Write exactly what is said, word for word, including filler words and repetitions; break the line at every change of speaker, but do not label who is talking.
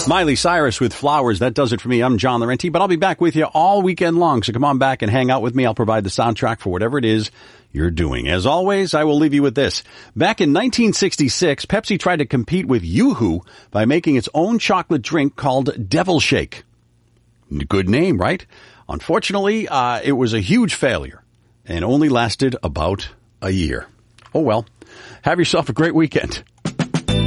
Miley Cyrus with Flowers. That does it for me. I'm John Laurenti, but I'll be back with you all weekend long. So come on back and hang out with me. I'll provide the soundtrack for whatever it is you're doing. As always, I will leave you with this. Back in nineteen sixty-six, Pepsi tried to compete with Yoo-Hoo by making its own chocolate drink called Devil Shake. Good name, right? Unfortunately, uh, it was a huge failure and only lasted about a year. Oh well. Have yourself a great weekend.